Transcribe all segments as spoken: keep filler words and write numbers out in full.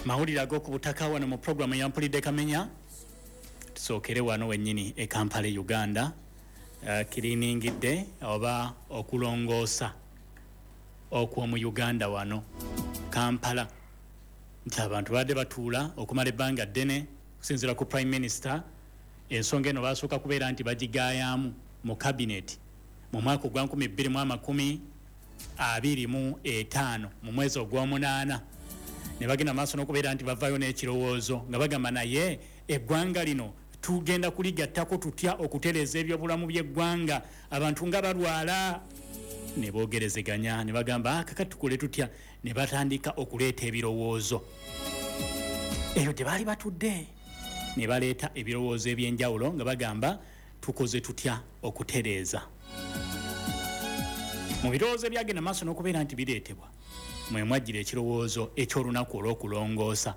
mawulira go ku butaka wano mu program ya Mpulidde Kamenya. Tusookere wano wennyini e Kampala Uganda. Uh, kiriningidde oba okulongoosa okw'omu Uganda wano Kampala nti abantu badde batuula okumala ebbanga ddene kusinziira ku Prime Minister. Ensonga eno basooka kubeera nti bagigaayamu mu cabinet mu mwaka gwa nkumi bbiri mu amakumi abiri mu etaano mu mwezi ogw'omunaana ne bagenda maaso n'okubeera nti bavaayo n'ekirowoozo nga bagamba naye eggwanga lino tugenda kuligattako tutya okutereeza ebyobulamu by'eggwanga abantu nga balwala ne boogerezeganya ne bagamba kakati tukole tutya ne batandika okuleeta ebirowoozo eyo tebaali batudde ne baleeta ebirowoozo ebyenjawulo nga bagamba tukoze tutya okutereeza mu birowoozo ebyagenda maaso n'okubeera nti bireetebwa mwe mwajjira ekirowoozo eky'olunaku olw'okulongoosa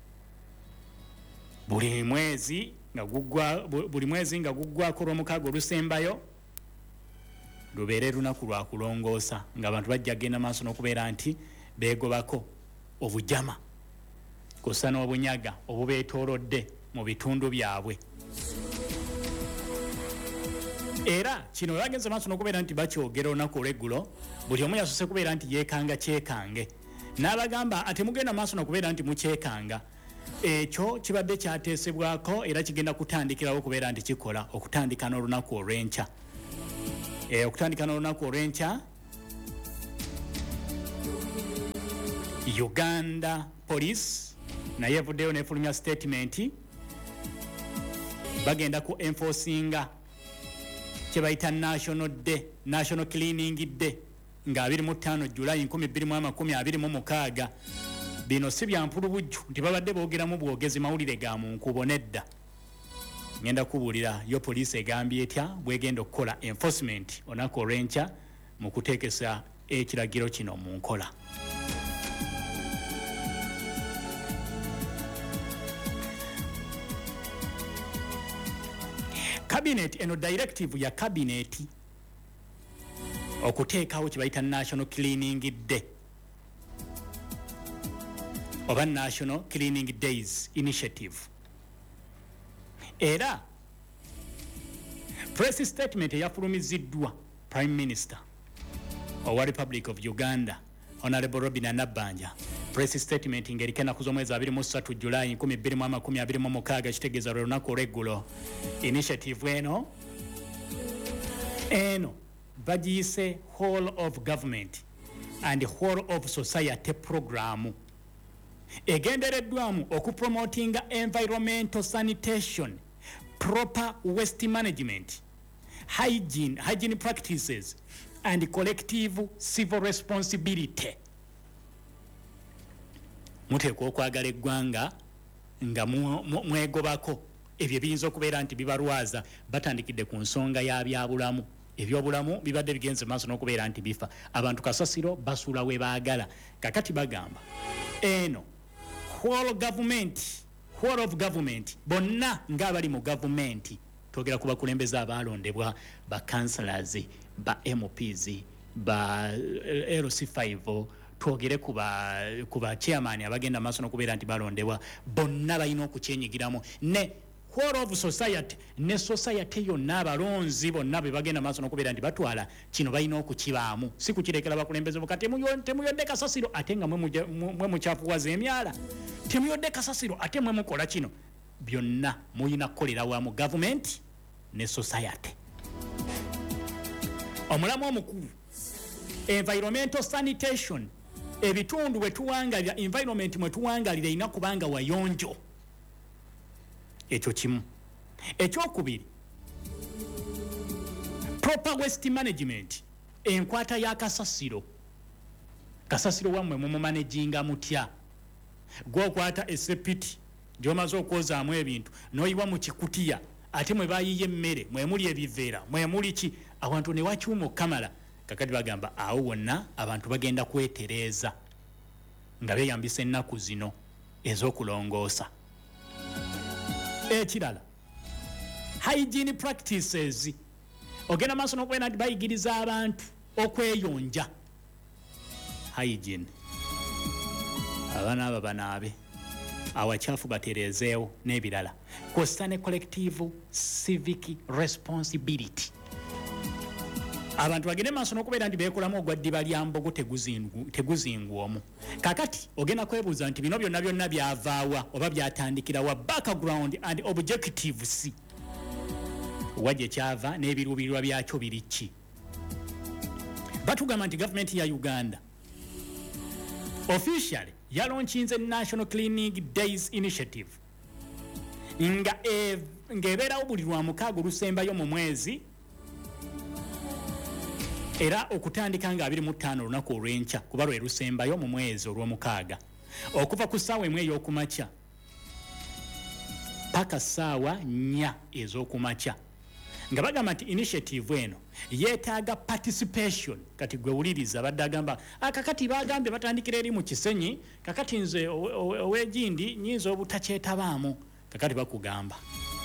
buli mwezi nga gugwa buli mwezi nga guggwako olw'omukaaga olusembayo lubeere lunaku lwa kulongoosa ng'abantu bajja genda maaso n'okubeera nti beegobako obujama kussa n'obunyaga obubeetoolodde mu bitundu byabwe. Era kino bagenze maaso n'okubeera nti bakyogera olunaku olw'eggulo buli omu yasose kubeera nti yeekanga kyekange n'abagamba ate mugenda maaso n'okubeera nti mukyekanga ekyo kibadde kyateesebwako era kigenda kutandikirawo okubeera nti kikola okutandika n'olunaku olw'enkya. E, okutandika n'olunaku olw'enkya Uganda Police naye evuddeyo n'efulumya statement bagenda ku enforcinga kye bayita National Day, National Cleaning Day nga abiri mu ttaano July nkumi bbiri mu amakumi abiri mu mukaaga. Bino si bya mpulubujju nti babadde boogeramu bwogezi mawulire ga mu nkubo nedda. Ngenda kubuulira yo poliisi egambye etya bwegenda okukola enforcement olunaku olw'enkya mu kuteekesa ekiragiro kino mu nkola. Cabinet eno directive ya cabinet okuteekawo kye bayita National Cleaning Day oba National Cleaning Days Initiative. Era press statement eyafulumiziddwa Prime Minister owa Republic of Uganda Honorable Robin Nabbanja. Press statement ng'eriko ennaku z'omwezi abiri mu ssatu July nkumi bbiri mu amakumi abiri mu mukaaga kitegeeza lwe lunaku olw'eggulo. Initiative eno eno bagiyise whole of government and whole of society program egendereddwamu okupromotinga environmental sanitation, proper waste management, hygiene, hygiene practices and collective civil responsibility. Muteekwa okwagala eggwanga nga mwegobako ebyo biyinza okubeera nti bibalwaza batandikidde ku nsonga ya byabulamu. Ebyobulamu bibadde bigenze maaso n'okubeera nti bifa abantu kasasiro basuula we baagala kakati bagamba eno whole government whole of government bonna ng'abali mu government twogera ku bakulembeze abaalondebwa ba councillors ba M Ps ba L C five twogere kuba kuba chairman abagenda maaso n'okubeera nti balondebwa bonna balina okukyenyigiramu ne whole of society ne society yonna abalonzi bonna be bagenda maaso n'okubeera nti batwala kino balina okukibaamu si kukirekera bakulembeze bokati temuyodde kasasiro ate nga mwe mukyafuwaza emyala temuyodde kasasiro ate mwe mukola kino byonna muyina kukolera wamu government ne society. Omulamu omukulu environmental sanitation ebitundu bwe tuwangalira environment mwe tuwangalira ina kubanga wayonjo. Ekyo kimu. Ekyokubiri proper waste management enkwata ya kasasiro. Kasasiro wamwe mu managinga mutya gwokwata esepiti gyomaze okwozaamu ebintu n'oyiwa mu kikutiya ate mwe bayiye emmere mwe muli ebiveera mwe muli ki abantu ne wakyuma okamala kakati bagamba awo wonna abantu bagenda kwetereeza nga beeyambisa ennaku zino ez'okulongoosa. Ekirala hygiene practices ogenda maaso n'okubeera nti bayigiriza abantu okweyonja hygiene. Abaana aba banaabe awakyafu batereezeewo n'ebirala kw'ossa ne collective civic responsibility. Abantu bagende maaso n'okubeera nti beekolamu ogwa ddiba lya mbogo teguzingwamu. Kakati ogenda kwebuuza nti bino byonna byonna byavaawa oba byatandikirawa background and objectives wajje kyava n'ebiruubirirwa byakyo biri ki. Batugamba nti gavumenti ya Uganda officially yalaunchinze National Cleaning Days Initiative nga e, ng'ebeerawo buli lwa mukaaga olusembayo mu mwezi era okutandika nga abiri mu ttaano olunaku olw'enkya kuba lwe lusembayo mu mwezi olw'omukaaga okuva ku ssaawa emu ey'okumakya paka ssaawa nnya ez'okumakya nga bagamba nti initiative eno yeetaaga participation. Kati gwe wuliriza badde agamba akakati bagambye batandikira eri mu Kisenyi kakati nze ow'Egindi nyinza obutakyetabaamu kakati bakugamba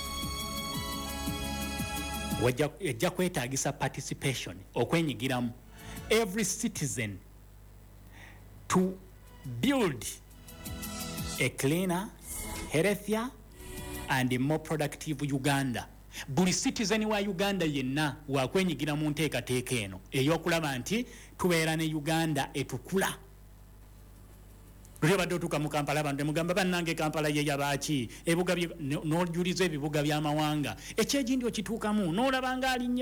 wajja kwetaagisa participation okwenyigiramu every citizen to build a cleaner, healthier and more productive Uganda. Buli citizen wa Uganda yenna wakwenyigira mu nteekateeka eno ey'okulaba nti tubeera ne Uganda etukula. Lwe badde otuuka mu Kampala abantu mugamba bannange Kampala ye yabaaki ebibuga n'ojuliza ebibuga by'amawanga ekyegindi okituukamu n'olaba nga alinnye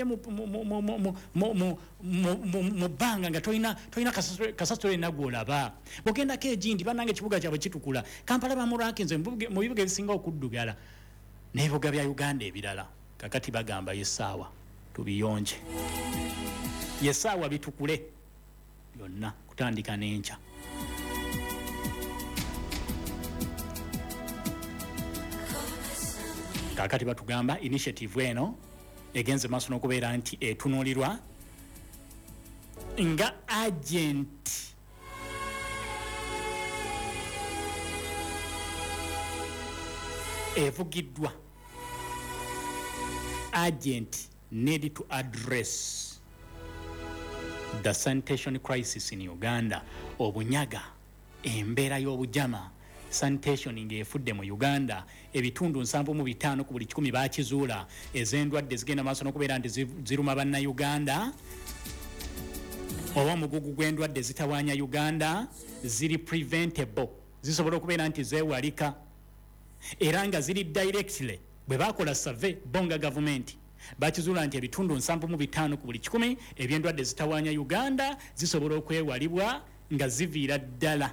mu bbanga nga tolina kasasiro yenna gw'olaba. Bw'ogendako egindi bannange ekibuga kyabwe kitukula. Kampala bamulwakinze mu bibuga ebisinga okuddugala n'ebibuga bya Uganda ebirala. Kakati bagamba yessaawa tubiyonje, yessaawa bitukule byonna kutandika n'enkya. Kakati batugamba initiative eno egenze maaso n'okubeera nti etunuulirwa nga agent evugiddwa agent need to address the sanitation crisis in Uganda. Obunyaga, embeera y'obujama, sanitation ng'efudde mu Uganda, ebitundu nsanvu mu bitaano ku buli kikumi baakizuula, ez'endwadde zigenda maaso n'okubeera nti ziruma bannayuganda, oba omugugu gw'endwadde zitawaanya Uganda ziri preventable, zisobola okubeera nti zeewalika era nga ziri directly. Bwe bakola survey bonga government bakizuula nti ebitundu nsanvu mu bitaano ku buli kikumi eby'endwadde zitawaanya Uganda zisobola okwewalibwa nga ziviira ddala.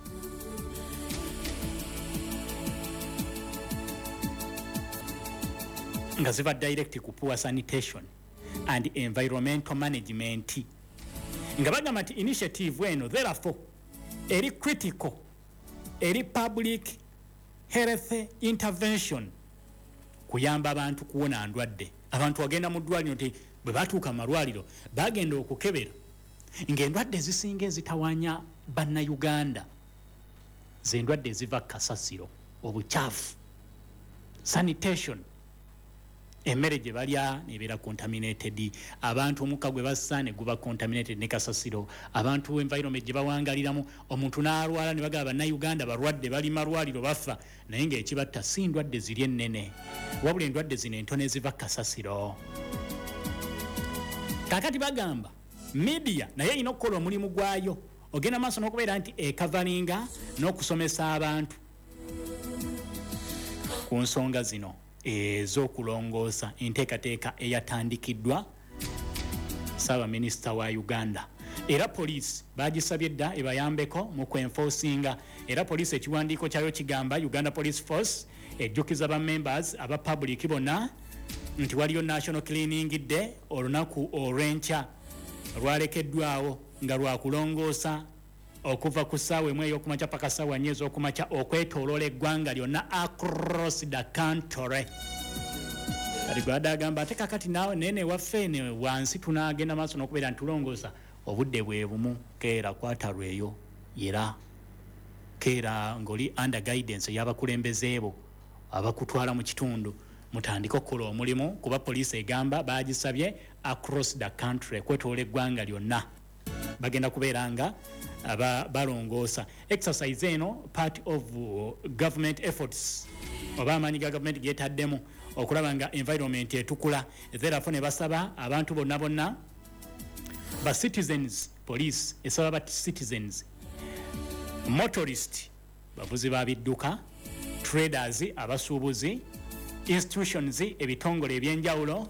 Nga ziva direct ku poor sanitation and environmental management. Nga bagamba nti initiative eno therefore eri critical eri public health intervention kuyamba abantu kuwona ndwadde. Abantu bagenda mu ddwaliro nti bwe batuuka amalwaliro bagenda okukebera ng'endwadde ezisinga ezitawaanya bannayuganda z'endwadde eziva kasasiro, obukyafu, sanitation, emmere gye balya nebeera contaminated, abantu omukka gwe bassa ne guba contaminated ne kasasiro, abantu environment gye bawangaliramu, omuntu n'alwala ne bagaba bannayuganda balwadde bali malwaliro bafa, naye ng'ekibatta si ndwadde ziri ennene wabula endwadde zino entono eziva kasasiro. Kakati bagamba media naye erina okukola omulimu gwayo, ogenda maaso n'okubeera nti ekavalinga n'okusomesa abantu ku nsonga zino ez'okulongoosa enteekateeka eyatandikiddwa Ssaabaminisita wa Uganda. Era poliisi bagisabye dda ebayambeko mu kwenforcinga, era poliisi ekiwandiiko kyayo kigamba Uganda Police Force ejjukiza ba members aba public bonna nti waliyo National Cleaning Day olunaku olw'enkya lwalekeddwawo nga lwakulongoosa okuva ku ssaawa emu ey'okumakya paka ssaawa nnya ez'okumakya okwetooloola eggwanga lyonna across the country. Kati gwada agamba ate kakati naawe nene waffe ne wansi tunaagenda maaso n'okubeera nti tulongoosa obudde bwe bumu, keera kwatalweyo era keera ng'oli under guidance y'abakulembeze bo abakutwala mu kitundu mutandika okukola omulimu kuba poliisi egamba baagisabye across the country kwetoola eggwanga lyonna. bagenda kubeeranga aba balongoosa. Exercise eno part of uh, government efforts oba amaanyi ga government geetaddemu okulaba nga environment etukula. Therefore ne basaba abantu bonna bonna ba citizens, police esaba ba citizens, motorist, bavuzi ba bidduka, traders, abasuubuzi, institutions, ebitongole ebyenjawulo,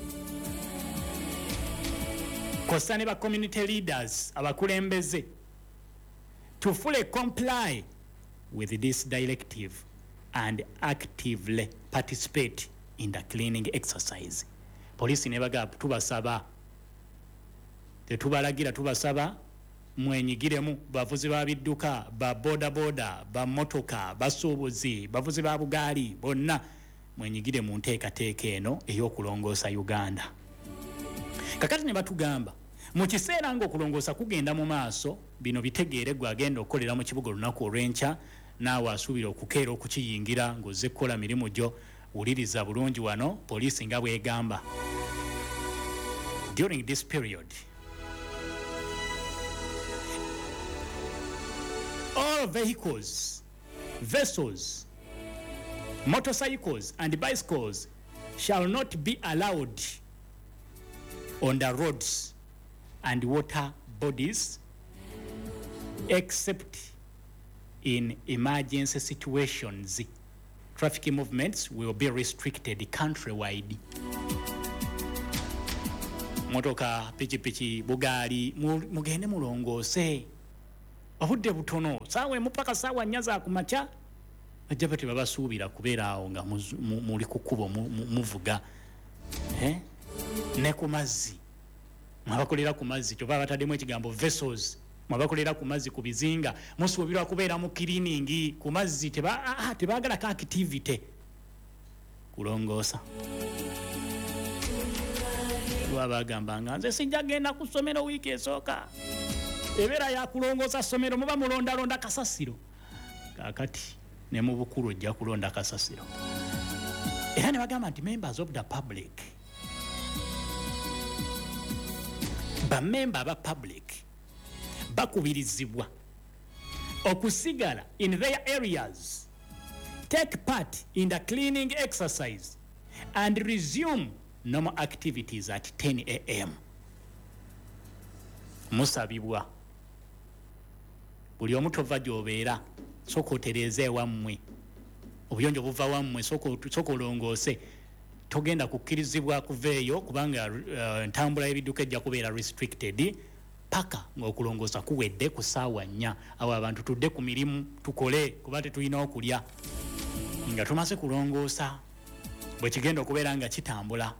kosa ne ba community leaders, abakulembeze, to fully comply with this directive and actively participate in the cleaning exercise. Police ne baga tubasaba, tetubalagira tubasaba mwenyigiremu bavuzi ba bidduka, ba boda boda, ba motoka, basuubuzi, bavuzi ba bugaali, bonna mwenyigire mu nteekateeka eno ey'okulongoosa Uganda. Kakati ne batugamba mu kiseera ng'okulongoosa kugenda mu maaso, bino bitegeere gwe agenda okukolera mu kibuga olunaku olw'enkya, naawe asuubira okukeera okukiyingira ng'ozze kukola mirimu gyo. Wuliriza bulungi wano poliisi nga bw'egamba. During this period, all vehicles, vessels, motorcycles and bicycles shall not be allowed on the roads and water bodies except in emergency situations. Traffic movements will be restricted countrywide. Motoka, pichi pichi, bugaali, mugende mulongoose. Obudde butono, saawa mupaka saawa nnya za kumakya. Bajja tebabasuubira kubeera awo nga muli ku kkubo muvuga. Eh? Ne ku mazzi. Mwabakolera ku mazzi, kyova bataddemu ekigambo vessels. Mwabakolera ku mazzi ku bizinga, musuubirwa kubeera mu cleaning ku mazzi, tebaagala ka activity kulongoosa. Lwabagamba nga nze sijja genda ku ssomero wiiki esooka, ebeera ya kulongoosa ssomero muba mulondalonda kasasiro. Kaakati ne mu bukulu ojja kulonda kasasiro. Era ne bagamba nti members of the public, bamemba aba public bakubirizibwa okusigala in their areas, take part in the cleaning exercise and resume normal activities at ten a m Musabibwa buli omu tova gy'obeera, sooka otereeze ewammwe, obuyonjo buva wammwe, sooka olongoose. Togenda kukkirizibwa kuveeyo kubanga uh, ntambula y'ebidduka ejja kubeera restricted paka ng'okulongoosa kuwedde ku ssaawa nnya. Awo abantu tudde ku mirimu tukole kuba tetulina okulya nga tumaze kulongoosa bwe kigenda okubeera nga kitambula.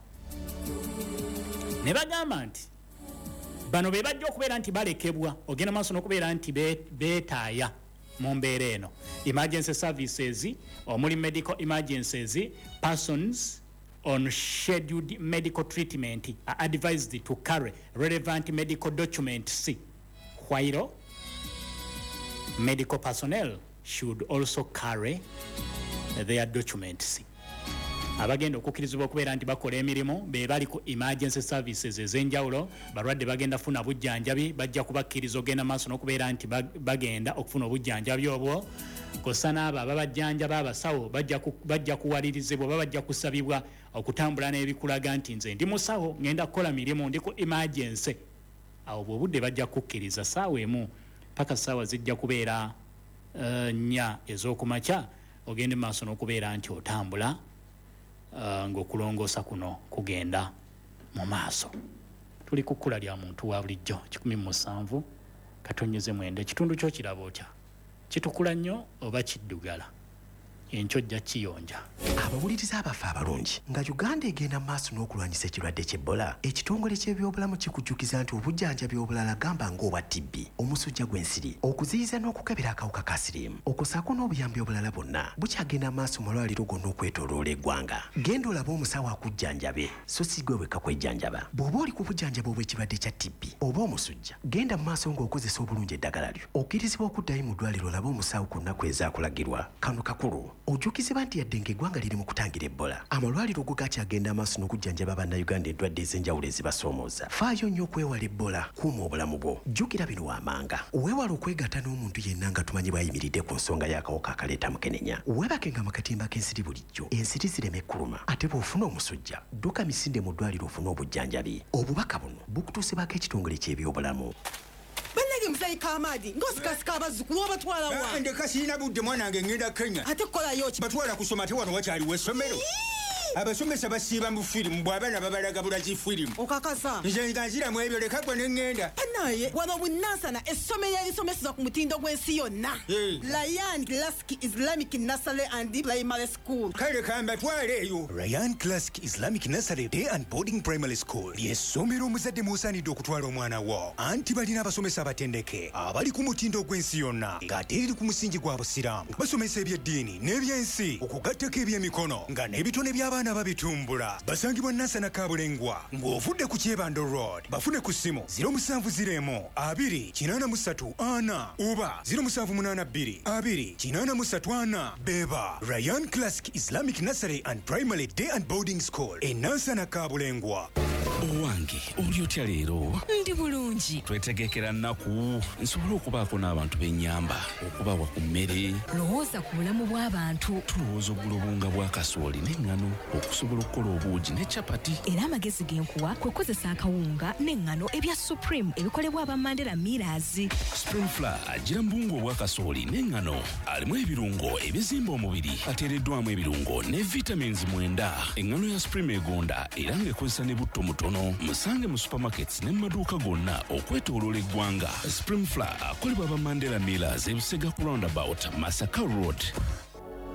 Ne bagamba nti bano be bajja okubeera nti balekebwa, ogenda maaso n'okubeera nti beetaaya mu mbeera eno. Emergency services, omuli medical emergencies, persons on scheduled medical treatment are advised to carry relevant medical documents, while medical personnel should also carry their documents. Abagenda okukkirizibwa okubeera nti bakola emirimu be bali ku emergency services ez'enjawulo, balwadde bagenda funa bujjanjabi, bajja kubakkiriza ogenda maaso n'okubeera nti bagenda okufuna obujjanjabi obwo. Kosa n'abo ababajjanjaba abasawo bajja kuwalirizibwa oba bajja kusabibwa okutambula n'ebikulaga nti nze ndi musawo ngenda kukola mirimu, ndi ku emergency. Awo bw'obudde bajja kukkiriza ssaawa emu paka ssaawa zijja kubeera nnya ez'okumakya, ogende maaso n'okubeera nti otambula ng'okulongoosa kuno kugenda mu maaso. Tuli ku kkula lya muntu wa bulijjo kikumi mu musanvu katonnyeze mwenda. Ekitundu kyo kiraba otya? Kitukula nnyo oba kiddugala? Enkyo kiyonja. Abawuliriza abafa abalungi nga Uganda egenda maaso n'okulwanyisa ekirwadde ky'Ebola, ekitongole ky'ebyobulamu kikujjukiza nti obujjanjabi obulala gamba ng'obwa T B, omusujja gw'ensiri, okuziyiza n'okukebera akawuka ka siriimu, okusaako n'obuyambi obulala bwonna bukyagenda maaso mu malwaliro gonna okwetooloola eggwanga. Genda olabe omusawo akujjanjabe so si gwe wekka kwejjanjaba. Bw'oba oli ku bujjanjabi obw'ekirwadde kya T B oba omusujja, genda mu maaso ng'okozesa obulungi eddagala lyo. Okkirizibwa okuddayo mu ddwaliro olabe omusawo ku nnaku ezaakulagirwa. Kano kakulu ojjukizibwa nti yadde ng'eggwanga liri mu kutangira Ebola amalwaliro go gakyagenda amaaso n'okujjanjaba bannayuganda endwadde ez'enjawulo ezibasoomooza. Faayo nnyo okwewala Ebola, kuuma obulamu bwo. Jjukira bino waamanga. Weewala okwegatta n'omuntu yenna nga tumanyi bw'ayimiridde ku nsonga y'akawuka akaleeta mukenenya. Weebakenga mu katimba k'ensiri bulijjo, ensiri zireme kuluma. Ate bw'ofuna omusujja, dduka misinde mu ddwaliro ofune obujjanjabi. Obubaka buno bukutuusibwako ekitongole ky'ebyobulamu. Bannage musayi Kamadi ng'osikasika abazzukulu obatwala wa? Ndeka sirina budde mwanange ngenda Kenya. Ate kukolayo ki? Batwala kusoma ate wano wakyaliwo essomero. Abasomesa basiiba mu firimu bw'abaana babalagabula kifirimu. Okakasa. Nze nga nziramu ebyo leka gwe ne ŋŋenda. Naye wano Bunansana essomero erisomeseza ku mutindo gw'ensi yonna. Ryan Classic Islamic Nursery and Primary School. Kale kambatwale eyo. Ryan Classic Islamic Nursery Day and Boarding Primary School ly'essomero omuzadde mw'osaanidde okutwala omwana wo. Anti balina abasomesa abatendeke abali ku mutindo gw'ensi yonna ng'ate eri ku musingi gwa busiraamu. Basomesa eby'eddiini n'ebyensi okugattako eby'emikono nga n'ebitone by'abaana babitumbula. Basangibwa Nansana Kabulengwa ng'ovudde ku Kyebando Road. Bafune ku ssimu ziro musanvu ziro emu abiri kinaana mu ssatu ana oba ziro musanvu munaana bbiri abiri kinaana mu ssatu ana. Beba Ryan Classic Islamic Nursery and Primary Day and Boarding School e Nansana Kabulengwa. Owange oli otya leero? Ndi bulungi. Twetegekera nnaku nsobole okubaako n'abantu b'ennyamba okubawa ku mmere. Lowooza ku bulamu bw'abantu. Tulowooza oggula obunga bwa kasooli n'eŋŋano okusobola okukola obuugi ne capati. Era amagezi ge nkuwa kwe kukozesa akawunga n'eŋŋano ebya Supreme ebikolebwa aba Mandela Millers. Spring Flour agira mu buwunga obwa kasooli n'eŋŋano alimu ebirungo ebizimba omubiri ateereddwamu ebirungo ne vitamins mwenda. Eŋŋano ya Supreme egonda era ng'ekozesa ne butto mutono. Musange mu supermarkets ne mu maduuka gonna okwetooloola eggwanga. Spring Flour akolebwa aba Mandela Millers ebisega ku roundabout Masaka Road.